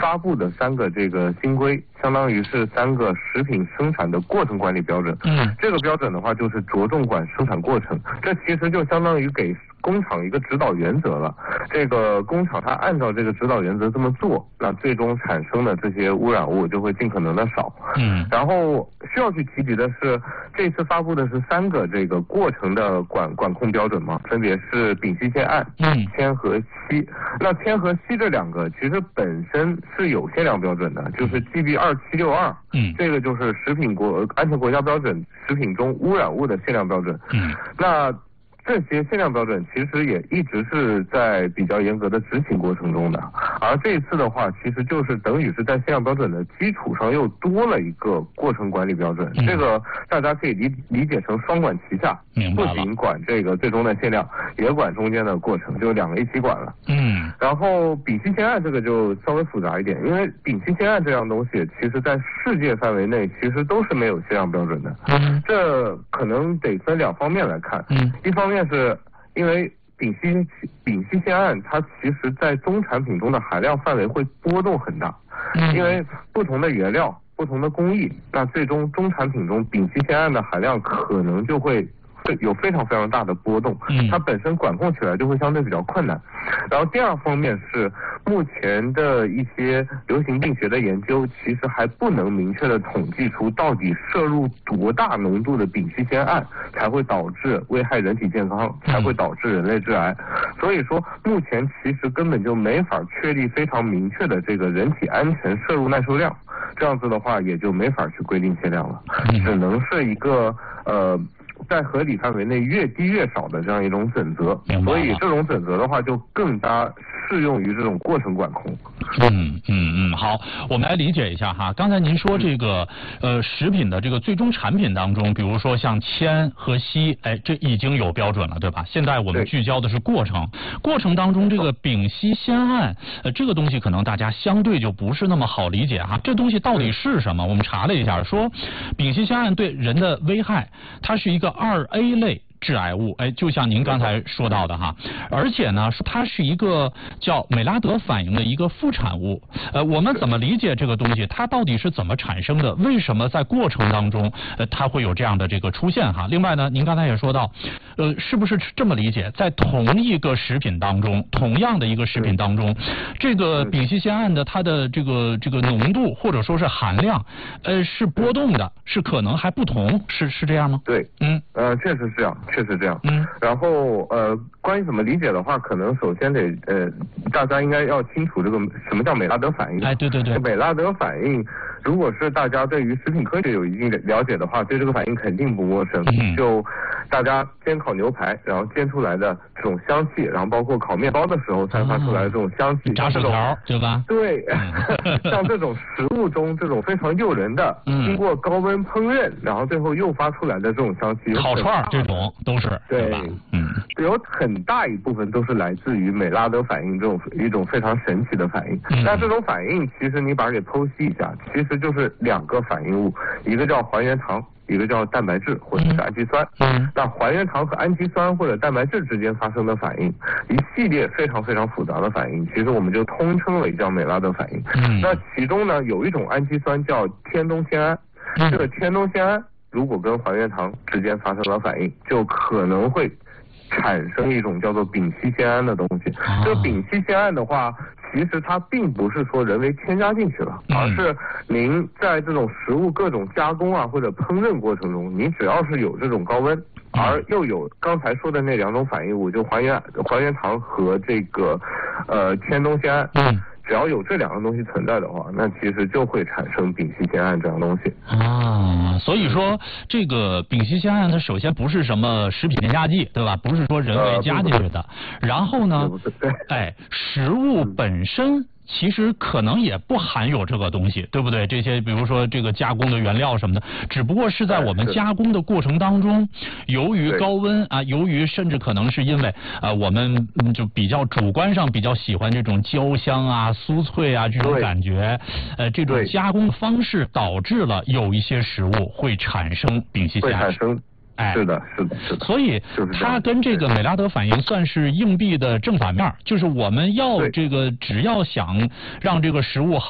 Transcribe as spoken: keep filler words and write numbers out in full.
发布的三个这个新规，相当于是三个食品生产的过程管理标准。 嗯， 这个标准的话，就是着重管生产过程，这其实就相当于给工厂一个指导原则了。这个工厂它按照这个指导原则这么做，那最终产生的这些污染物就会尽可能的少。 嗯， 然后需要去提及的是，这次发布的是三个这个过程的管管控标准嘛，分别是丙烯酰胺、 嗯， 铅和硒。那铅和硒这两个其实本身是有限量标准的，就是 G B 二七六二， 嗯， 这个就是食品国安全国家标准，食品中污染物的限量标准。 嗯， 那这些限量标准其实也一直是在比较严格的执行过程中的，而这一次的话，其实就是等于是在限量标准的基础上又多了一个过程管理标准。嗯、这个大家可以理理解成双管齐下，不仅管这个最终的限量，也管中间的过程，就两个一起管了。 嗯， 然后丙烯酰胺这个就稍微复杂一点，因为丙烯酰胺这样东西，其实在世界范围内其实都是没有限量标准的。 嗯， 这可能得分两方面来看。 嗯， 一方面是因为丙烯丙烯酰胺它其实在中产品中的含量范围会波动很大， 嗯， 因为不同的原料、不同的工艺，那最终中产品中丙烯酰胺的含量可能就会有非常非常大的波动， 嗯， 它本身管控起来就会相对比较困难。然后第二方面是目前的一些流行病学的研究，其实还不能明确的统计出到底摄入多大浓度的丙烯酰胺才会导致危害人体健康，才会导致人类致癌。所以说目前其实根本就没法确立非常明确的这个人体安全摄入耐受量，这样子的话也就没法去规定限量了，只能是一个呃在合理范围内越低越少的这样一种准则，所以这种准则的话就更加适用于这种过程管控。 嗯嗯嗯，好，我们来理解一下哈。刚才您说这个呃食品的这个最终产品当中，比如说像铅和硒，哎，这已经有标准了，对吧？现在我们聚焦的是过程，过程当中这个丙烯酰胺，呃，这个东西可能大家相对就不是那么好理解哈。这东西到底是什么？我们查了一下，说丙烯酰胺对人的危害，它是一个二 A 类致癌物，哎，就像您刚才说到的哈，而且呢，它是一个叫美拉德反应的一个副产物。呃，我们怎么理解这个东西？它到底是怎么产生的？为什么在过程当中，呃，它会有这样的这个出现哈？另外呢，您刚才也说到，呃，是不是这么理解？在同一个食品当中，同样的一个食品当中，这个丙烯酰胺的它的这个这个浓度或者说是含量，呃，是波动的，是可能还不同，是是这样吗？ 对， 嗯， 呃，确实是这样。确实这样， 嗯， 然后呃，关于怎么理解的话，可能首先得呃，大家应该要清楚这个什么叫美拉德反应。 哎，对对对， 美拉德反应，如果是大家对于食品科学有一定的了解的话，对这个反应肯定不陌生。 嗯，就大家煎烤牛排，然后煎出来的这种香气，然后包括烤面包的时候散发出来的这种香气， 炸薯条，对吧？ 对，像这种食物中这种非常诱人的， 嗯， 经过高温烹饪，然后最后诱发出来的这种香气， 烤串这种。都是对， 吧？嗯， 有很大一部分都是来自于美拉德反应这种一种非常神奇的反应。 嗯、 那这种反应其实你把它给剖析一下，其实就是两个反应物，一个叫还原糖，一个叫蛋白质或者是氨基酸。 嗯， 那还原糖和氨基酸或者蛋白质之间发生的反应，一系列非常非常复杂的反应，其实我们就通称为叫美拉德反应。 嗯， 那其中呢有一种氨基酸叫天冬酰胺， 嗯、 这个天冬酰胺如果跟还原糖之间发生了反应，就可能会产生一种叫做丙烯酰胺的东西。 啊、 这个丙烯酰胺的话，其实它并不是说人为添加进去了， 嗯、 而是您在这种食物各种加工啊或者烹饪过程中，你只要是有这种高温， 嗯、 而又有刚才说的那两种反应物，就还原还原糖和这个呃天冬酰胺。 嗯。 只要有这两个东西存在的话，那其实就会产生丙烯酰胺这样东西啊。所以说，这个丙烯酰胺它首先不是什么食品添加剂，对吧？不是说人为加进去的。呃、然后呢，哎，食物本身其实可能也不含有这个东西，对不对？这些比如说这个加工的原料什么的，只不过是在我们加工的过程当中，由于高温啊，由于甚至可能是因为啊、呃，我们就比较主观上比较喜欢这种焦香啊、酥脆啊这种感觉，呃，这种加工方式导致了有一些食物会产生丙烯酰胺。 哎，是的，是的，是的。 所以它跟这个美拉德反应算是硬币的正反面，就是我们要这个只要想让这个食物好。